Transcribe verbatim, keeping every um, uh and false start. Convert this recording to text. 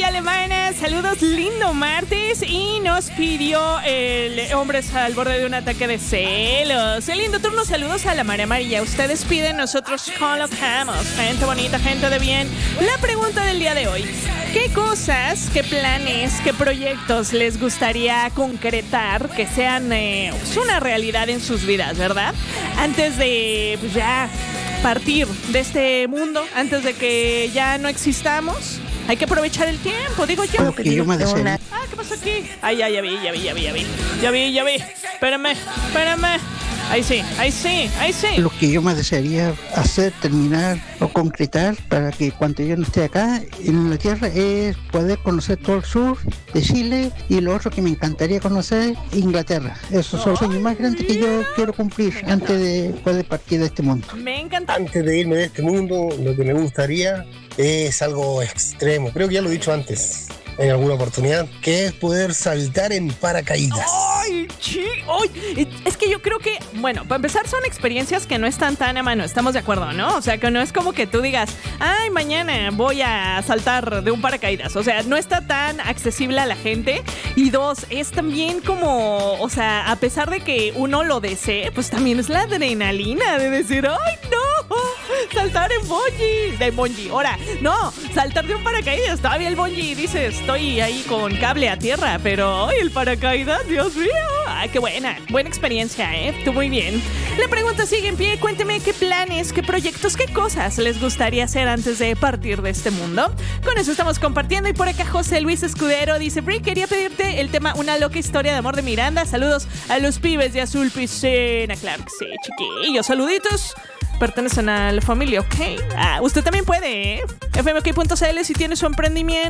Villa Alemana, saludos, lindo martes. Y nos pidió el Hombres al borde de un ataque de celos. El lindo turno, saludos a la Marea Amarilla. Ustedes piden, nosotros colocamos. Gente bonita, gente de bien. La pregunta del día de hoy: ¿qué cosas, qué planes, qué proyectos les gustaría concretar que sean eh, una realidad en sus vidas, verdad? Antes de, pues ya, partir de este mundo, antes de que ya no existamos. Hay que aprovechar el tiempo, digo yo. Que yo me deseo. Ah, ¿qué pasó aquí? Ay, ya, ya vi, ya vi, ya vi, ya vi. Ya vi, ya vi. Espérame, espérame. Ahí sí, ahí sí, ahí sí. Lo que yo me desearía hacer, terminar o concretar para que cuando yo no esté acá en la tierra es poder conocer todo el sur de Chile, y lo otro que me encantaría conocer, Inglaterra. Esos son los sueños más grandes que yo quiero cumplir antes de poder partir de este mundo. Me encanta. Antes de irme de este mundo, lo que me gustaría es algo extremo. Creo que ya lo he dicho antes en alguna oportunidad, que es poder saltar en paracaídas. ¡Ay, chi! ¡Ay! Es que yo creo que, bueno, para empezar, son experiencias que no están tan a mano, estamos de acuerdo, ¿no? O sea, que no es como que tú digas, ay, mañana voy a saltar de un paracaídas. O sea, no está tan accesible a la gente. Y dos, es también como, o sea, a pesar de que uno lo desee, pues también es la adrenalina de decir, ¡ay, no! Saltar en bungee, de bungee, ahora, no, saltar de un paracaídas. Todavía el bungee, dices, estoy ahí con cable a tierra, pero ¡ay, el paracaídas, Dios mío! ¡Ay, qué buena! Buena experiencia, ¿eh? Tú muy bien. La pregunta sigue en pie. Cuénteme qué planes, qué proyectos, qué cosas les gustaría hacer antes de partir de este mundo. Con eso estamos compartiendo. Y por acá José Luis Escudero dice, Bri, quería pedirte el tema Una loca historia de amor de Miranda. Saludos a los pibes de Azul Piscina. Claro que sí, chiquillos. Saluditos. Pertenecen a la familia, ok. Ah, usted también puede, ¿eh? F M K punto C L si tiene su emprendimiento.